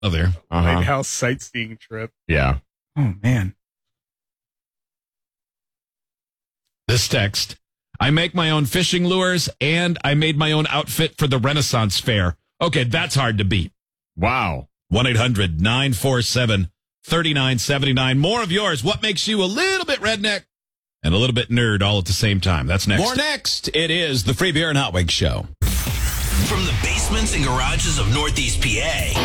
Oh, there. Lighthouse sightseeing trip. Yeah. Oh, man. This text. I make my own fishing lures, and I made my own outfit for the Renaissance Fair. Okay, that's hard to beat. Wow. 1-800-947-3979. More of yours. What makes you a little bit redneck and a little bit nerd all at the same time? That's next. More next. It is the Free Beer and Hot Wings Show. From the basements and garages of Northeast PA.